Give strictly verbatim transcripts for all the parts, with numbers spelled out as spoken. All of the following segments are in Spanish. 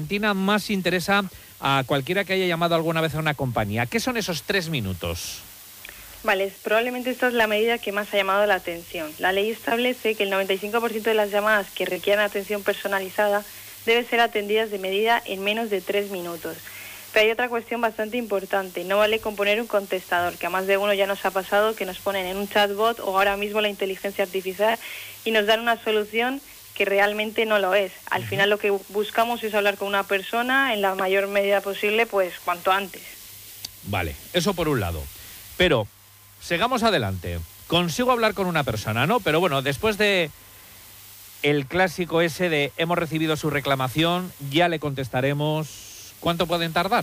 Valentina, más interesa a cualquiera que haya llamado alguna vez a una compañía. ¿Qué son esos tres minutos? Vale, probablemente esta es la medida que más ha llamado la atención. La ley establece que el noventa y cinco por ciento de las llamadas que requieran atención personalizada deben ser atendidas de medida en menos de tres minutos. Pero hay otra cuestión bastante importante. No vale con poner un contestador, que a más de uno ya nos ha pasado que nos ponen en un chatbot o ahora mismo la inteligencia artificial y nos dan una solución que realmente no lo es. Al final lo que buscamos es hablar con una persona en la mayor medida posible, pues cuanto antes. Vale, eso por un lado. Pero sigamos adelante. Consigo hablar con una persona, ¿no? Pero bueno, después de el clásico ese de hemos recibido su reclamación, ya le contestaremos. ¿Cuánto pueden tardar?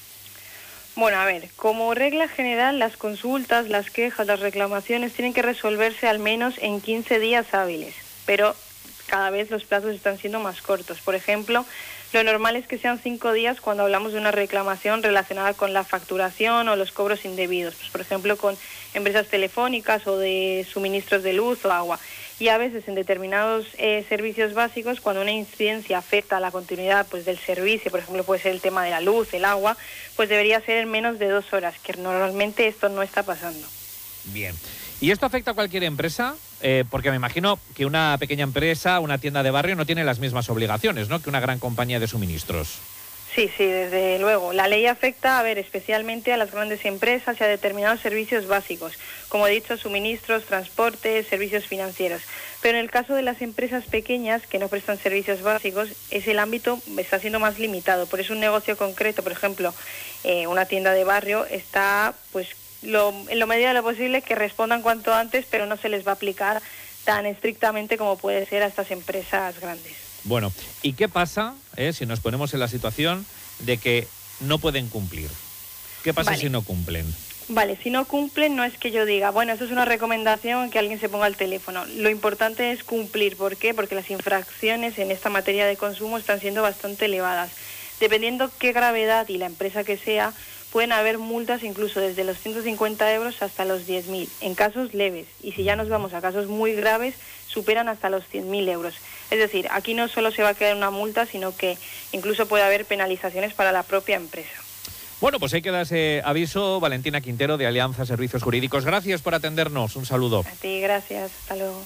Bueno, a ver, como regla general, las consultas, las quejas, las reclamaciones tienen que resolverse al menos en quince días hábiles, pero cada vez los plazos están siendo más cortos. Por ejemplo, lo normal es que sean cinco días cuando hablamos de una reclamación relacionada con la facturación o los cobros indebidos, pues, por ejemplo, con empresas telefónicas o de suministros de luz o agua. Y a veces en determinados eh, servicios básicos, cuando una incidencia afecta a la continuidad pues, del servicio, por ejemplo, puede ser el tema de la luz, el agua, pues debería ser en menos de dos horas, que normalmente esto no está pasando. Bien. ¿Y esto afecta a cualquier empresa? Eh, porque me imagino que una pequeña empresa, una tienda de barrio, no tiene las mismas obligaciones, ¿no?, que una gran compañía de suministros. Sí, sí, desde luego. La ley afecta, a ver, especialmente a las grandes empresas y a determinados servicios básicos, como he dicho, suministros, transportes, servicios financieros. Pero en el caso de las empresas pequeñas que no prestan servicios básicos, ese el ámbito está siendo más limitado. Por eso un negocio concreto, por ejemplo, eh, una tienda de barrio, está, pues, lo, en lo medida de lo posible que respondan cuanto antes, pero no se les va a aplicar tan estrictamente como puede ser a estas empresas grandes. Bueno, ¿y qué pasa eh, si nos ponemos en la situación de que no pueden cumplir? ¿Qué pasa vale. si no cumplen? Vale, si no cumplen no es que yo diga, bueno, eso es una recomendación que alguien se ponga al teléfono. Lo importante es cumplir. ¿Por qué? Porque las infracciones en esta materia de consumo están siendo bastante elevadas. Dependiendo qué gravedad y la empresa que sea, pueden haber multas incluso desde los ciento cincuenta euros hasta los diez mil, en casos leves. Y si ya nos vamos a casos muy graves, superan hasta los cien mil euros. Es decir, aquí no solo se va a quedar una multa, sino que incluso puede haber penalizaciones para la propia empresa. Bueno, pues hay que dar ese aviso. Valentina Quintero, de Alianza Servicios Jurídicos. Gracias por atendernos. Un saludo. A ti, gracias. Hasta luego.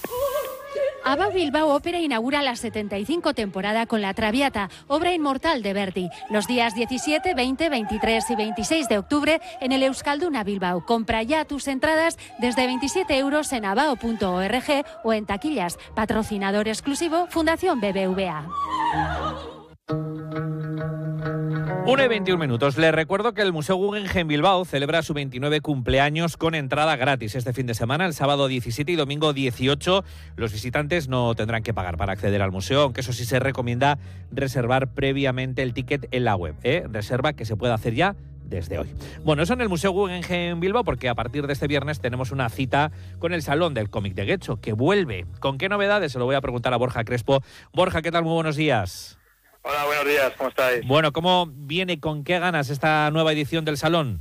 ABBA Bilbao Ópera inaugura la setenta y cinco temporada con La Traviata, obra inmortal de Verdi, los días diecisiete, veinte, veintitrés y veintiséis de octubre en el Euskalduna Bilbao. Compra ya tus entradas desde veintisiete euros en abao punto org o en taquillas. Patrocinador exclusivo, Fundación B B V A. una y veintiún minutos. Les recuerdo que el Museo Guggenheim Bilbao celebra su veintinueve cumpleaños con entrada gratis este fin de semana, el sábado diecisiete y domingo dieciocho. Los visitantes no tendrán que pagar para acceder al museo, aunque eso sí se recomienda reservar previamente el ticket en la web. ¿eh? Reserva que se puede hacer ya desde hoy. Bueno, eso en el Museo Guggenheim Bilbao, porque a partir de este viernes tenemos una cita con el Salón del Cómic de Getxo, que vuelve. ¿Con qué novedades? Se lo voy a preguntar a Borja Crespo. Borja, ¿qué tal? Muy buenos días. Hola, buenos días, ¿cómo estáis? Bueno, ¿cómo viene, con qué ganas esta nueva edición del Salón?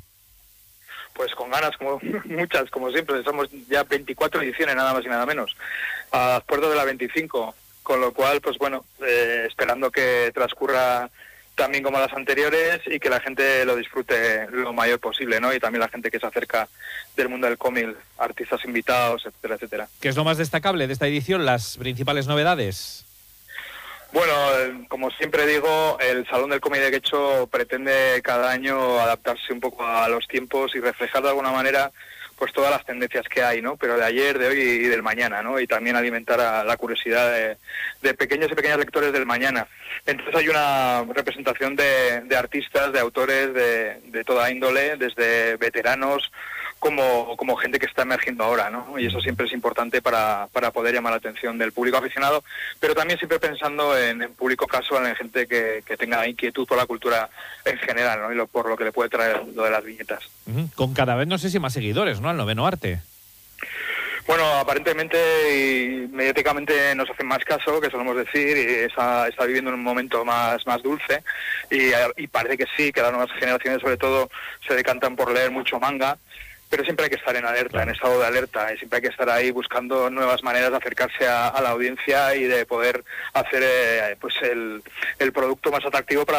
Pues con ganas, como muchas, como siempre. Somos ya veinticuatro ediciones, nada más y nada menos, a las puertas de la veinticinco, con lo cual, pues bueno, eh, esperando que transcurra también como las anteriores y que la gente lo disfrute lo mayor posible, ¿no? Y también la gente que se acerca del mundo del cómic, artistas invitados, etcétera, etcétera. ¿Qué es lo más destacable de esta edición, las principales novedades? Bueno, como siempre digo, el Salón del Cómic de Getxo pretende cada año adaptarse un poco a los tiempos y reflejar de alguna manera pues todas las tendencias que hay, ¿no? Pero de ayer, de hoy y del mañana, ¿no? Y también alimentar a la curiosidad de, de pequeños y pequeñas lectores del mañana. Entonces hay una representación de, de artistas, de autores de, de toda índole, desde veteranos como, como gente que está emergiendo ahora, ¿no? Y eso siempre es importante para, para poder llamar la atención del público aficionado, pero también siempre pensando en, en público casual, en gente que, que tenga inquietud por la cultura en general, ¿no? Y lo, por lo que le puede traer lo de las viñetas. Uh-huh. Con cada vez, no sé si más seguidores, ¿no?, al noveno arte. Bueno, aparentemente y mediáticamente nos hacen más caso, que solemos decir, y está, está viviendo en un momento más, más dulce, y, y parece que sí, que las nuevas generaciones sobre todo se decantan por leer mucho manga, pero siempre hay que estar en alerta, claro. en estado de alerta, y siempre hay que estar ahí buscando nuevas maneras de acercarse a, a la audiencia y de poder hacer eh, pues el, el producto más atractivo para